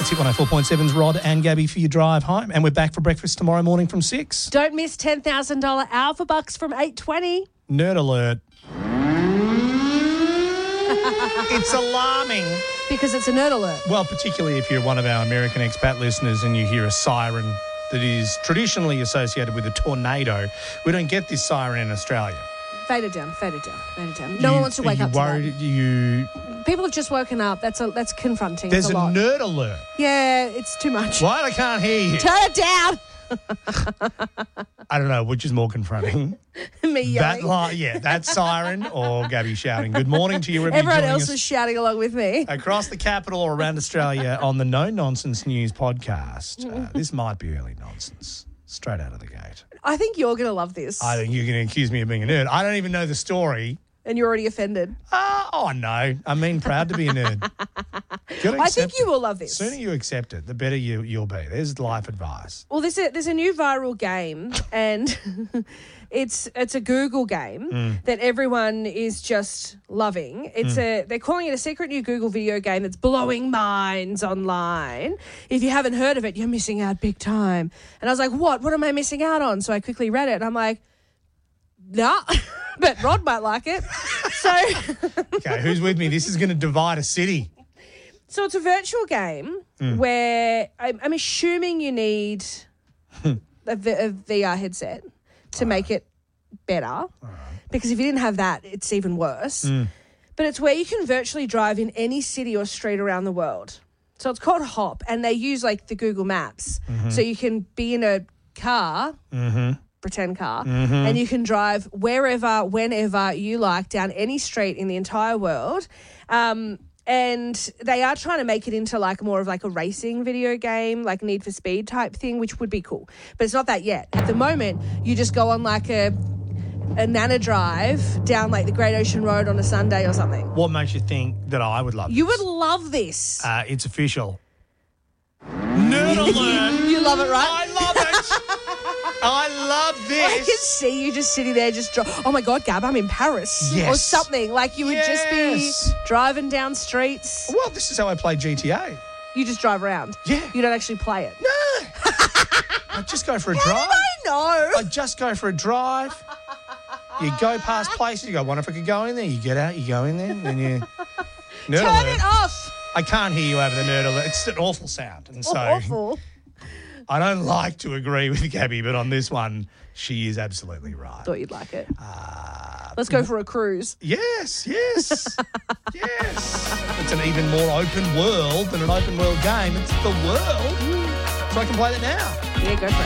It's Hit 104.7's Rod and Gabby for your drive home. And we're back for breakfast tomorrow morning from 6. Don't miss $10,000 Alpha Bucks from 8:20. Nerd alert. It's alarming. Because it's a nerd alert. Well, particularly if you're one of our American expat listeners and you hear a siren that is traditionally associated with a tornado. We don't get this siren in Australia. Fade it down, fade it down, fade it down. No one wants to wake up to that. People have just woken up. That's confronting. There's it's a lot. nerd alert. Yeah, it's too much. What? I can't hear you. Turn it down. I don't know, which is more confronting. Me yelling. That siren or Gabby shouting. Good morning to you. Everyone else was shouting along with me. Across the capital or around Australia on the No Nonsense News podcast. This might be early nonsense. Straight out of the gate. I think you're going to love this. I think you're going to accuse me of being a nerd. I don't even know the story. And you're already offended. Oh, no. I mean, proud to be a nerd. I think you will love this. The sooner you accept it, the better you'll be. There's life advice. Well, there's a new viral game, and it's a Google game that everyone is just loving. They're calling it a secret new Google video game that's blowing minds online. If you haven't heard of it, you're missing out big time. And I was like, what? What am I missing out on? So I quickly read it, and I'm like, nah. But Rod might like it. So okay, who's with me? This is going to divide a city. So it's a virtual game where I'm assuming you need a VR headset to make it better. Because if you didn't have that, it's even worse. But it's where you can virtually drive in any city or street around the world. So it's called Hop, and they use like the Google Maps. So you can be in a car, pretend car, and you can drive wherever, whenever you like down any street in the entire world. And they are trying to make it into like more of like a racing video game, like Need for Speed type thing, which would be cool. But it's not that yet. At the moment, you just go on like a Nana drive down like the Great Ocean Road on a Sunday or something. What makes you think that I would love this? You would love this. It's official. Nerd alert. You love it, right? I love it. I love this. I can see you just sitting there oh my God, Gab, I'm in Paris. Yes. Or something. Like you would just be driving down streets. Well, this is how I play GTA. You just drive around. Yeah. You don't actually play it. No. I just go for a drive. How did I know? I just go for a drive. You go past places. You go, wonder if I could go in there. You get out, you go in there, and then you... Nerd Turn alert. it off. I can't hear you over the nerd alert. It's an awful sound. And so Awful. I don't like to agree with Gabby, but on this one, she is absolutely right. Thought you'd like it. Let's go for a cruise. Yes. Yes. It's an even more open world than an open world game. It's the world. So I can play that now. Yeah, go for it.